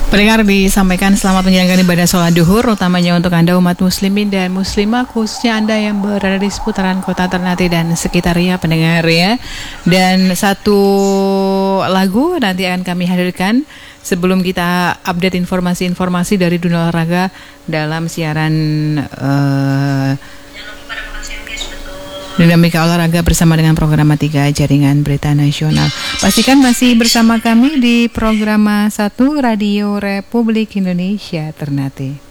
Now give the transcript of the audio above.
Pendengar, disampaikan selamat menjalankan ibadah sholat duhur, utamanya untuk Anda umat muslimin dan muslimah, khususnya Anda yang berada di seputaran kota Ternate dan sekitarnya, pendengar ya. Dan satu lagu nanti akan kami hadirkan sebelum kita update informasi-informasi dari dunia olahraga dalam siaran Dinamika Olahraga bersama dengan Programa 3 Jaringan Berita Nasional. Pastikan masih bersama kami di Programa 1 Radio Republik Indonesia Ternate.